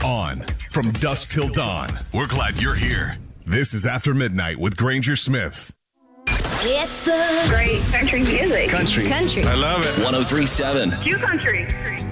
On from dusk till dawn. We're glad you're here. This is After Midnight with Granger Smith. It's the great country music. Country. I love it. 103.7. Q Country.